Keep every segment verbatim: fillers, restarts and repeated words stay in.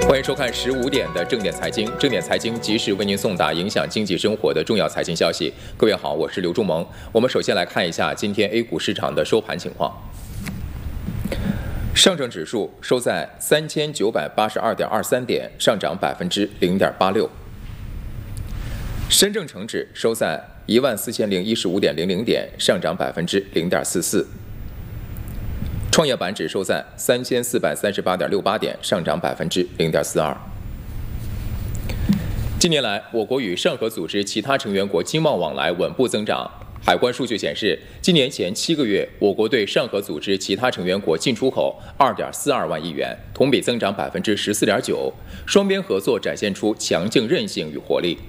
欢迎收看十五点的正点财经，正点财经及时为您送达影响经济生活的重要财经消息。各位好，我是刘仲萌。我们首先来看一下今天 A 股市场的收盘情况。上证指数收在三千九百八十二点二三点，上涨百分之零点八六。深证成指收在一万四千零一十五点零零点，上涨百分之零点四四。创业板指收在三千四百三十八点六八点，上涨百分之零点四二。近年来，我国与上合组织其他成员国经贸往来稳步增长。海关数据显示，今年前七个月，我国对上合组织其他成员国进出口二点四二万亿元，同比增长百分之十四点九，双边合作展现出强劲韧性与活力。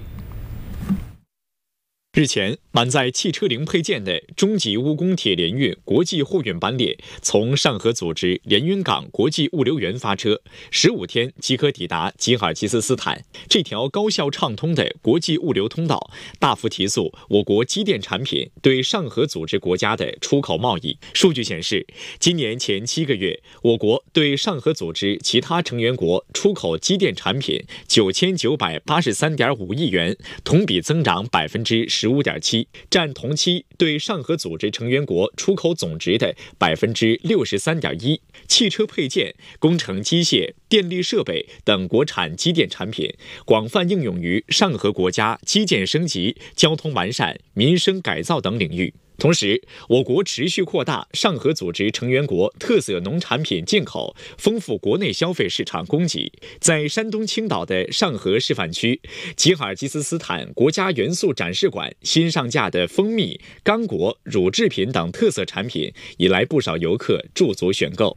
日前，满载汽车零配件的中吉乌公铁联运国际货运班列从上合组织连云港国际物流园发车，十五天即可抵达吉尔吉斯斯坦。这条高效畅通的国际物流通道，大幅提速我国机电产品对上合组织国家的出口贸易。数据显示，今年前七个月，我国对上合组织其他成员国出口机电产品九千九百八十三点五亿元，同比增长百分之十五点七，占同期对上合组织成员国出口总值的百分之六十三点一。汽车配件、工程机械、电力设备等国产机电产品广泛应用于上合国家基建升级、交通完善、民生改造等领域。同时，我国持续扩大上合组织成员国特色农产品进口，丰富国内消费市场供给。在山东青岛的上合示范区，吉尔吉斯斯坦国家元素展示馆新上架的蜂蜜、刚果、乳制品等特色产品，引来不少游客驻足选购。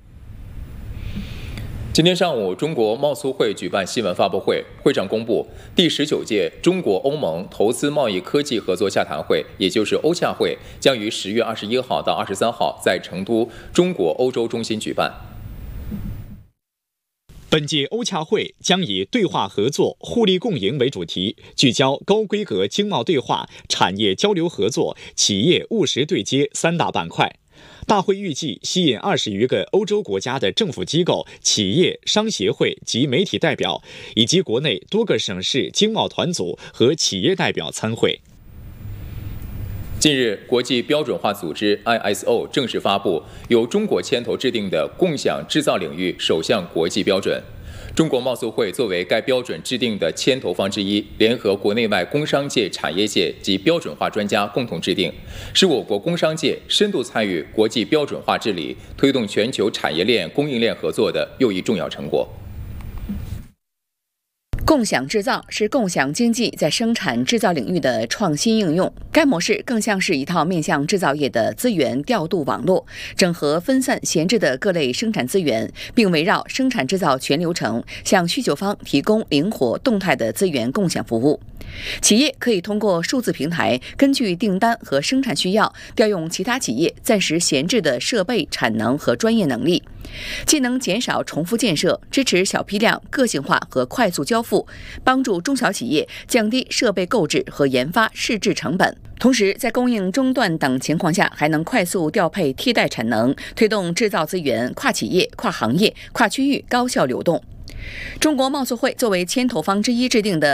今天上午，中国贸促会举办新闻发布会，会上公布第十九届中国欧盟投资贸易科技合作洽谈会，也就是欧洽会，将于十月二十一号到二十三号在成都中国欧洲中心举办。 本届欧洽会将以对话合作、互利共赢为主题，聚焦高规格经贸对话、产业交流合作、企业务实对接三大板块。大会预计吸引二十余个欧洲国家的政府机构、企业、商协会及媒体代表，以及国内多个省市经贸团组和企业代表参会。 近日，国际标准化组织 I S O 正式发布由中国牵头制定的共享制造领域首项国际标准。中国贸促会作为该标准制定的牵头方之一，联合国内外工商界、产业界及标准化专家共同制定，是我国工商界深度参与国际标准化治理、推动全球产业链、供应链合作的又一重要成果。 共享制造是共享经济在生产制造领域的创新应用，该模式更像是一套面向制造业的资源调度网络，整合分散闲置的各类生产资源，并围绕生产制造全流程向需求方提供灵活动态的资源共享服务。企业可以通过数字平台，根据订单和生产需要，调用其他企业暂时闲置的设备、产能和专业能力，既能减少重复建设，支持小批量、个性化和快速交付，帮助中小企业降低设备购置和研发试制成本。同时，在供应中断等情况下，还能快速调配替代产能，推动制造资源跨企业、跨行业、跨区域高效流动。中国贸促会作为牵头方之一制定的